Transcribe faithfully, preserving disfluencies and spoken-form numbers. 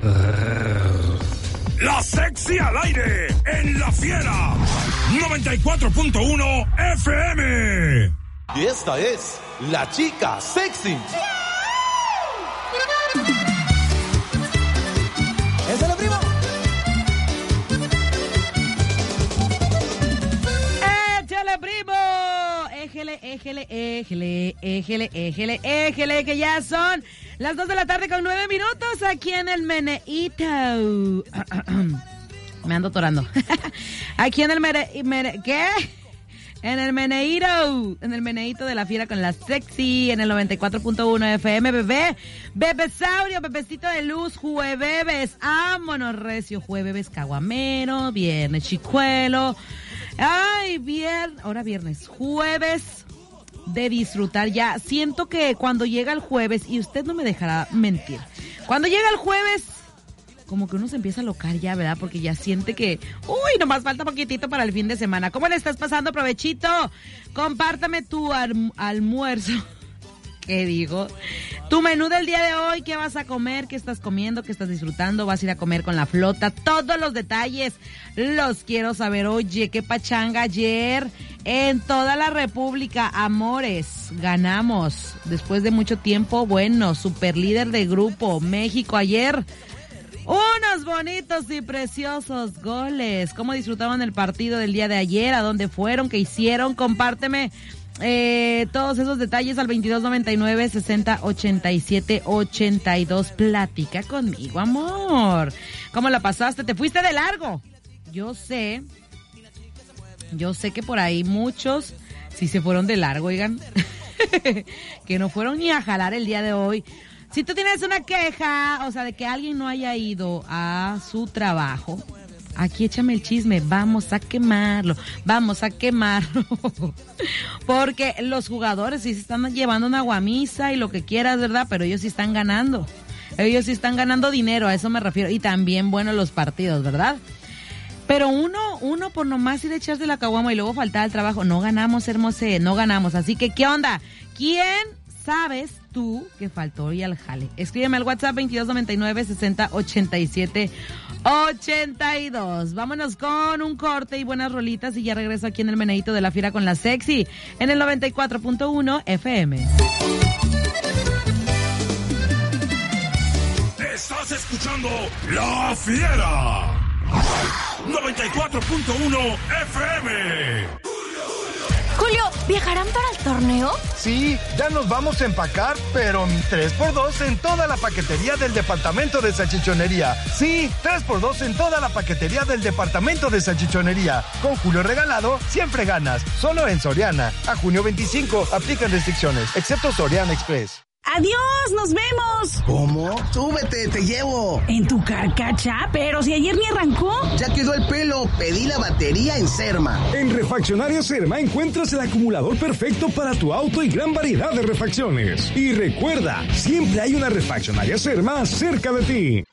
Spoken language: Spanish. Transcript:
La Sexy al aire, en La Fiera, noventa y cuatro punto uno F M. Y esta es la chica sexy. ¡Échale, primo! ¡Échale, primo! Éjele, éjele, éjele, éjele, éjele, éjele, que ya son las dos de la tarde con nueve minutos aquí en el Meneíto. Me ando atorando. Aquí en el Mere... mere ¿Qué? En el Meneíto, en el Meneíto de La Fiera con la Sexy, en el noventa y cuatro punto uno F M, bebé, bebesaurio, bebecito de luz, jueves, vámonos recio, jueves caguamero, viernes chicuelo, ay, viernes, ahora viernes, jueves de disfrutar ya. Siento que cuando llega el jueves, y usted no me dejará mentir, cuando llega el jueves, como que uno se empieza a locar ya, ¿verdad? Porque ya siente que, uy, nomás falta poquitito para el fin de semana. ¿Cómo le estás pasando, provechito? Compártame tu alm- almuerzo. ¿Qué digo? Tu menú del día de hoy, ¿qué vas a comer? ¿Qué estás comiendo? ¿Qué estás disfrutando? ¿Vas a ir a comer con la flota? Todos los detalles los quiero saber. Oye, qué pachanga ayer en toda la República. Amores, ganamos. Después de mucho tiempo, bueno, super líder de grupo. México ayer. Unos bonitos y preciosos goles. ¿Cómo disfrutaban el partido del día de ayer? ¿A dónde fueron? ¿Qué hicieron? Compárteme eh, todos esos detalles al veintidós noventa y nueve, sesenta ochenta y siete ochenta y dos. Platica conmigo, amor. ¿Cómo la pasaste? ¿Te fuiste de largo? Yo sé, yo sé que por ahí muchos sí se fueron de largo, oigan. Que no fueron ni a jalar el día de hoy. Si tú tienes una queja, o sea, de que alguien no haya ido a su trabajo, aquí échame el chisme, vamos a quemarlo, vamos a quemarlo. Porque los jugadores sí se están llevando una guamisa y lo que quieras, ¿verdad? Pero ellos sí están ganando, ellos sí están ganando dinero, a eso me refiero. Y también, bueno, los partidos, ¿verdad? Pero uno, uno por nomás ir a echarse la caguama y luego faltar al trabajo, no ganamos, hermosé, no ganamos. Así que, ¿qué onda? ¿Quién sabes tú que faltó hoy al jale? Escríbeme al WhatsApp veintidós noventa y nueve, sesenta ochenta y siete ochenta y dos. Vámonos con un corte y buenas rolitas y ya regreso aquí en el Meneíto de La Fiera con la Sexy en el noventa y cuatro punto uno F M. Estás escuchando La Fiera, noventa y cuatro punto uno F M. Julio, ¿viajarán para el torneo? Sí, ya nos vamos a empacar, pero tres por dos en toda la paquetería del departamento de salchichonería. Sí, tres por dos en toda la paquetería del departamento de salchichonería. Con Julio regalado, siempre ganas. Solo en Soriana. A junio veinticinco, aplican restricciones, excepto Soriana Express. ¡Adiós! ¡Nos vemos! ¿Cómo? ¡Súbete, te llevo! ¿En tu carcacha? Pero si ayer ni arrancó. Ya quedó el pelo, pedí la batería en Serma. En Refaccionario Serma encuentras el acumulador perfecto para tu auto y gran variedad de refacciones. Y recuerda, siempre hay una refaccionaria Serma cerca de ti.